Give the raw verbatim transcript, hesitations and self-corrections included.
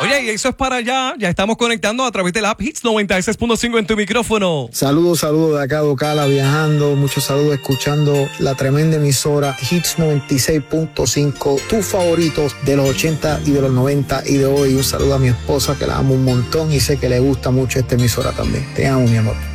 Oye, y eso es para allá. Ya estamos conectando a través del app Hits noventa y seis punto cinco en tu micrófono. Saludos, saludos de acá de Ocala, viajando. Muchos saludos escuchando la tremenda emisora Hits noventa y seis punto cinco. Tus favoritos de los ochenta y de los noventa y de hoy. Un saludo a mi esposa que la amo un montón y sé que le gusta mucho esta emisora también. Te amo, mi amor.